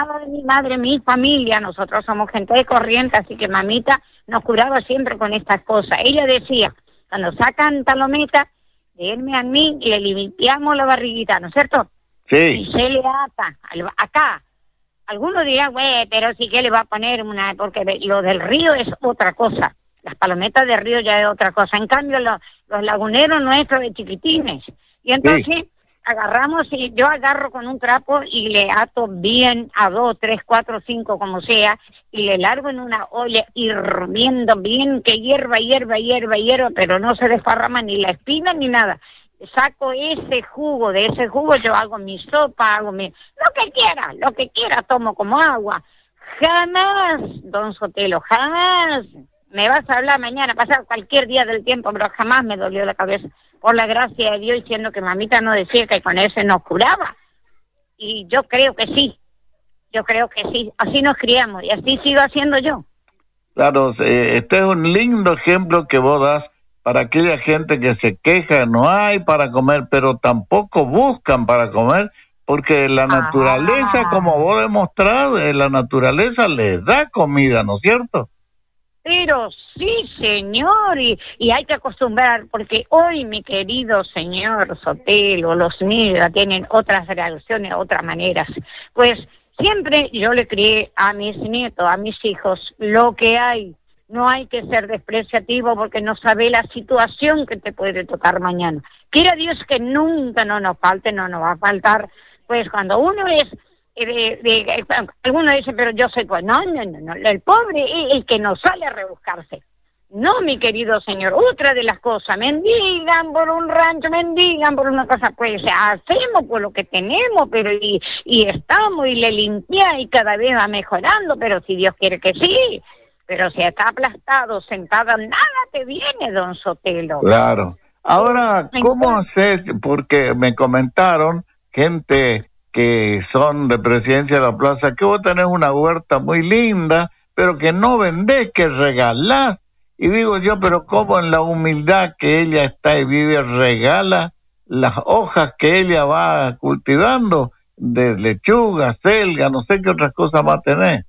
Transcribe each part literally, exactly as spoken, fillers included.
nada de mi madre, mi familia, nosotros somos gente de corriente, así que mamita nos curaba siempre con estas cosas. Ella decía, cuando sacan talometa, denme a mí y le limpiamos la barriguita, ¿no es cierto? Sí. Y se le ata, acá. Algunos dirán, güey, pero sí que le va a poner una, porque lo del río es otra cosa. Las palometas de río ya es otra cosa. En cambio, los, los laguneros nuestros de chiquitines. Y entonces sí. agarramos y yo agarro con un trapo y le ato bien a dos, tres, cuatro, cinco, como sea, y le largo en una olla hirviendo bien, que hierva, hierva, hierva, hierva, pero no se desparrama ni la espina ni nada. Saco ese jugo, de ese jugo yo hago mi sopa, hago mi... lo que quiera, lo que quiera tomo como agua. Jamás, don Sotelo, jamás me vas a hablar mañana, pasar cualquier día del tiempo, pero jamás me dolió la cabeza. Por la gracia de Dios, diciendo que mamita no decía que con ese nos curaba. Y yo creo que sí, yo creo que sí, así nos criamos y así sigo haciendo yo. Claro, eh, este es un lindo ejemplo que vos das para aquella gente que se queja, no hay para comer, pero tampoco buscan para comer, porque la naturaleza, ah. como vos demostrás, la naturaleza les da comida, ¿no es cierto? Pero sí, señor, y, y hay que acostumbrar, porque hoy, mi querido señor Sotelo, los niños tienen otras reacciones, otras maneras. Pues siempre yo le crié a mis nietos, a mis hijos, lo que hay. No hay que ser despreciativo porque no sabe la situación que te puede tocar mañana. Quiera Dios que nunca no nos falte, no nos va a faltar. Pues cuando uno es... De, de, de, algunos dicen, pero yo soy pues no, no, no, no, el pobre es el que no sale a rebuscarse. No, mi querido señor, otra de las cosas, mendigan por un rancho, mendigan por una cosa, pues hacemos por lo que tenemos, pero y, y estamos y le limpia y cada vez va mejorando, pero si Dios quiere que sí, pero si está aplastado, sentado, nada te viene, don Sotelo. Claro. Ahora, ¿cómo haces? Porque me comentaron gente que son de Presidencia de la Plaza, que vos tenés una huerta muy linda, pero que no vendés, que regalás. Y digo yo, pero ¿cómo en la humildad que ella está y vive regala las hojas que ella va cultivando de lechuga, selga, no sé qué otras cosas más tenés?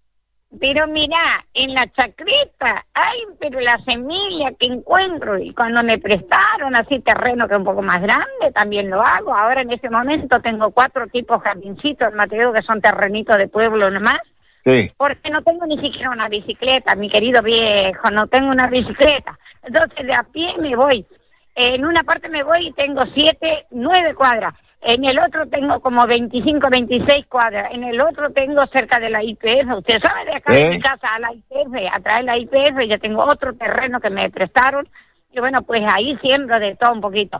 Pero mira, en la chacrita, ay, pero la semilla que encuentro, y cuando me prestaron así terreno que es un poco más grande, también lo hago. Ahora en este momento tengo cuatro tipos jardincitos, Mateo, que son terrenitos de pueblo nomás. Sí. Porque no tengo ni siquiera una bicicleta, mi querido viejo, no tengo una bicicleta. Entonces de a pie me voy. En una parte me voy y tengo siete, nueve cuadras. En el otro tengo como veinticinco, veintiséis cuadras. En el otro tengo cerca de la I P F. Usted sabe, de acá ¿Eh? de mi casa a la I P F, a través de la I P F, ya tengo otro terreno que me prestaron. Y bueno, pues ahí siembro de todo un poquito.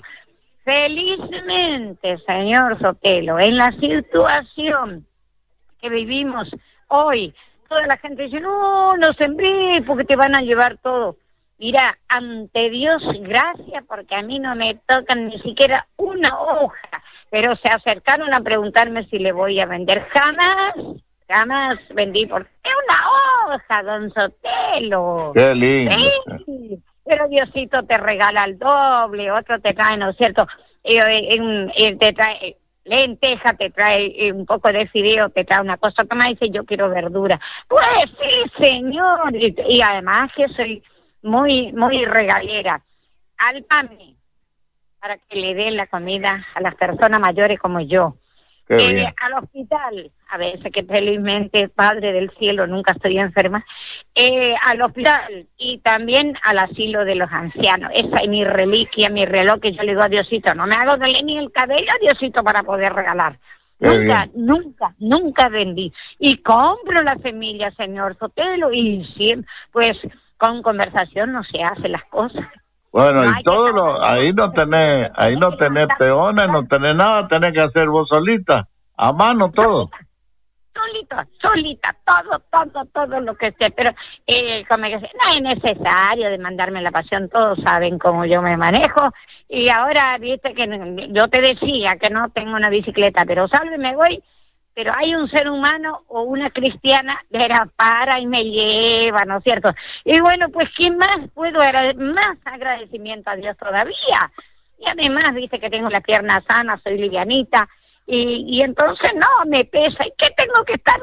Felizmente, señor Sotelo, en la situación que vivimos hoy, toda la gente dice, no, no sembré porque te van a llevar todo. Mira, ante Dios, gracias, porque a mí no me tocan ni siquiera una hoja. Pero se acercaron a preguntarme si le voy a vender. Jamás, jamás vendí porque es una hoja, don Sotelo. Qué lindo. Sí, pero Diosito te regala el doble, otro te trae, ¿no es cierto? Eh, eh, eh, te trae lenteja, te trae eh, un poco de fideo, te trae una cosa que más dice, yo quiero verdura. Pues sí, señor. Y, y además que soy muy, muy regalera. Al PAMI, para que le den la comida a las personas mayores como yo. Eh, al hospital, a veces que felizmente, Padre del Cielo, nunca estoy enferma, eh, al hospital y también al asilo de los ancianos. Esa es mi reliquia, mi reloj, que yo le digo a Diosito, no me hago doler ni el cabello a Diosito para poder regalar. Qué nunca, bien. nunca, nunca vendí. Y compro la semilla, señor Sotelo, y siempre, pues, con conversación no se hacen las cosas. Bueno, no y todo lo, ahí no tenés, ahí no tenés peones, no tenés nada, tenés que hacer vos solita, a mano todo. Solita, solita, todo, todo, todo lo que esté, pero eh, como que no es necesario de mandarme la pasión, todos saben cómo yo me manejo, y ahora, viste que yo te decía que no tengo una bicicleta, pero salve, me voy, pero hay un ser humano o una cristiana que era para y me lleva, ¿no es cierto? Y bueno, pues, ¿qué más puedo agrade- más agradecimiento a Dios todavía? Y además, viste que tengo la pierna sana, soy livianita, y, y entonces no, me pesa, ¿y qué tengo que estar